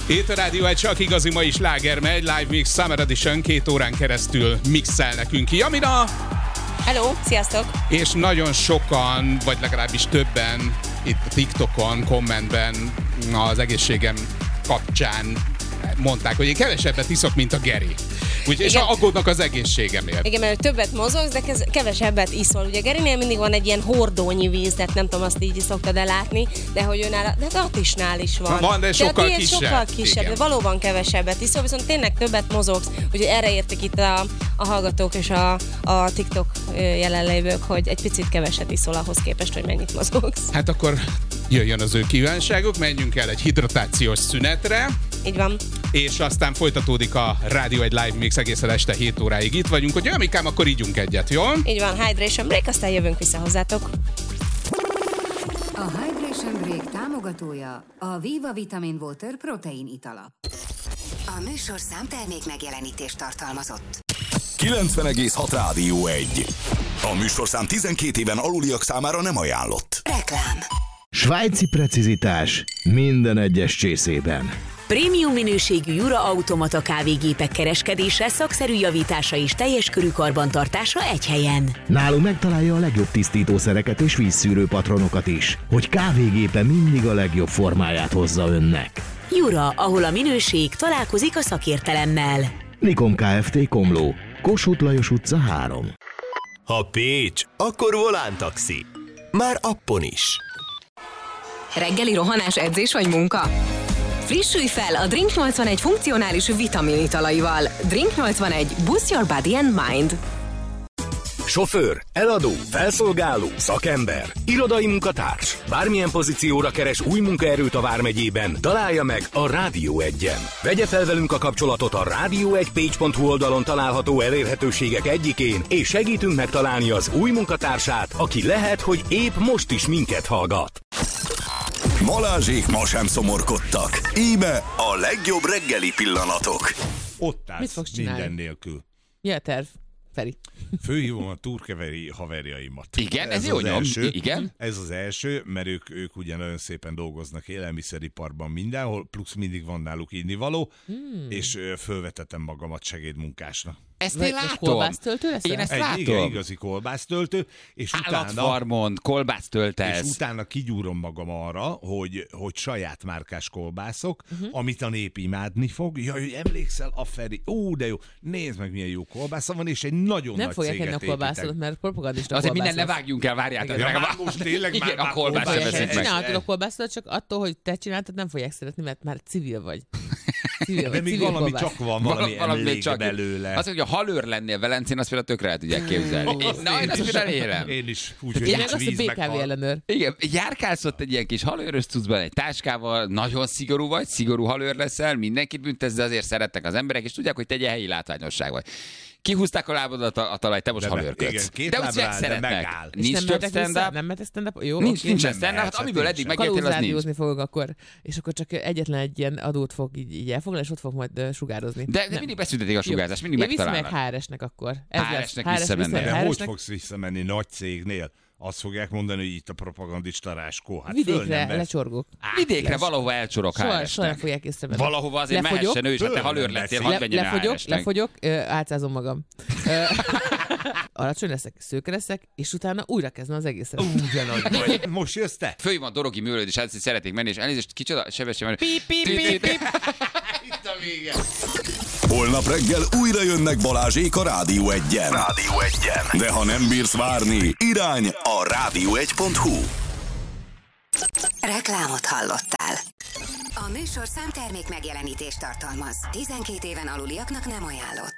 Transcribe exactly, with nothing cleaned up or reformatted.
Itt a Rádió egy csak igazi mai sláger megy, Live Mix Summer Edition, két órán keresztül mixel nekünk Jamina. Hello, sziasztok! És nagyon sokan, vagy legalábbis többen itt a TikTokon, kommentben az egészségem kapcsán mondták, hogy én kevesebbet iszok, mint a Geri. Úgy, és aggódnak az egészségemért. Igen, mert többet mozogsz, de kevesebbet iszol. Ugye Gerinél mindig van egy ilyen hordónyi víz, tehát nem tudom, azt így szoktad elátni, de hogy őnál, de Attisnál is van. Van, de sokkal de kisebb. sokkal kisebb, de valóban kevesebbet iszol, viszont tényleg többet mozogsz. Úgyhogy erre értek itt a, a hallgatók és a, a TikTok jelenlévők, hogy egy picit keveset iszol ahhoz képest, hogy mennyit mozogsz. Hát akkor jöjjön az ő kívánságuk, menjünk el egy hidratációs szünetre. Így van. És aztán folytatódik a Rádió egy Live Mix egészen este hét óráig itt vagyunk, hogy amikám, akkor ígyunk egyet, jó? Így van, Hydration Break, aztán jövünk vissza hozzátok. A Hydration Break támogatója a Viva Vitamin Water protein itala. A műsor számtermék megjelenítést tartalmazott. kilencven egész hat Rádió egy. A műsorszám tizenkét éven aluliak számára nem ajánlott. Reklám. Svájci precizitás minden egyes csészében. Prémium minőségű Jura automata kávégépek kereskedése, szakszerű javítása és teljes körű karbantartása egy helyen. Nálunk megtalálja a legjobb tisztítószereket és vízszűrő patronokat is, hogy kávégépe mindig a legjobb formáját hozza önnek. Jura, ahol a minőség találkozik a szakértelemmel. Nikon Kft. Komló, Kossuth Lajos utca három. Ha Pécs, akkor Volán taxi. Már appon is. Reggeli rohanás, edzés vagy munka? Frissülj fel a Drink nyolcvanegy funkcionális vitamin italaival. Drink nyolcvanegy. Boost your body and mind. Sofőr, eladó, felszolgáló, szakember, irodai munkatárs. Bármilyen pozícióra keres új munkaerőt a Vármegyében, találja meg a Rádió egyen. Vegye fel velünk a kapcsolatot a rádió egy pécs pont hu oldalon található elérhetőségek egyikén, és segítünk megtalálni az új munkatársát, aki lehet, hogy épp most is minket hallgat. Balázsék ma sem szomorkodtak. Íme a legjobb reggeli pillanatok. Ott állsz minden nélkül. Mi a terv, Feri? Főhívom a túrkeveri haverjaimat. Igen, ez, ez jó nyom. Igen? Ez az első, mert ők, ők ugye nagyon szépen dolgoznak élelmiszeriparban mindenhol, plusz mindig van náluk innivaló, hmm. és fölvetettem magamat segédmunkásnak. Ezt én látom. Kolbásztöltő leszel? Én ezt Egy látom. igen, igazi kolbásztöltő. És Állatfarmon, kolbásztöltesz. És utána kigyúrom magam arra, hogy, hogy saját márkás kolbászok, uh-huh. amit a nép imádni fog. Jaj, hogy emlékszel a Feri. Ó, de jó. Nézd meg, milyen jó kolbásza van, és egy nagyon nem nagy fogják céget enni a kolbászodat, mert propagandista azért kolbász. Minden ne vágjunk el, várjátok. Igen, már most tényleg igen, már a kolbász sem veszik meg. Csinálhatod a kolbászodat, csak attól, hogy te csináltad, nem fogják szeretni, mert már civil vagy. Civil, de még valami kolbász. Csak van, valami, valami emlék csak belőle. Az, hogy a halőr lennél Velencén, azt például tökre el tudják képzelni. Én, Na, én azt például élem. Én is. Úgy, hogy én meg azt a bé ká vé ellenőr. Igen, járkálsz ott egy ilyen kis halőrös cuccban, egy táskával, nagyon szigorú vagy, szigorú halőr leszel, mindenkit büntesz, de azért szerettek az emberek, és tudják, hogy te egy helyi látványosság vagy. Kihúzták a lábadat a, a talaj, te most halőrködsz. De úgy szeretnek. Nincs több stand-up. Nem mehetsz stand-up? Jó, nincs, okay. nincs stand-up, hát amiből eddig megértél, az nincs. fogok akkor, és akkor csak egyetlen egy ilyen adót fog így, így elfoglalni, és ott fog majd uh, sugározni. De, de mindig beszüntetik a sugárzást, mindig megtalálnak. Viszi meg há er esnek akkor. há er esnek visszamenni. De hogy fogsz visszamenni nagy cégnél? Azt fogják mondani, hogy itt a propagandista ráskó. Hát vidékre lecsorgok. Vidékre valahova elcsorok há er esnek. Soha nem fogják észrevenni. Valahova azért mehessen ő is, hát te halőr lettél, hadd menjen há er esnek. Lefogyok, átszázom magam. Alacsony leszek, szőke leszek, és utána újra kezdne az egészet. Ugyanaz. Most jössz te? Fői van Dorogi műlőd, és ezt szeretnék menni, és elnézést, kicsoda, sebesség menni. Pip, pip, pip, pip. Itt a vége. Holnap reggel újra jönnek Balázsék a Rádió egyen. Rádió egyen. De ha nem bírsz várni, irány a rádió egy pont hu. Reklámot hallottál. A műsor számtermék megjelenítést tartalmaz. tizenkét éven aluliaknak nem ajánlott.